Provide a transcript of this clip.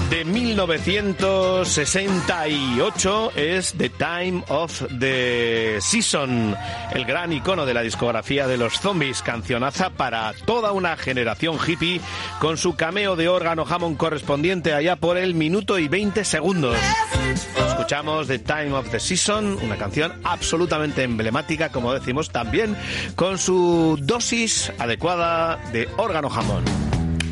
de 1968 es The Time of the Season, el gran icono de la discografía de los Zombies, cancionaza para toda una generación hippie con su cameo de órgano Hammond correspondiente allá por el minuto y 20 segundos. Escuchamos The Time of the Season, una canción absolutamente emblemática, como decimos, también con su dosis adecuada de órgano Hammond.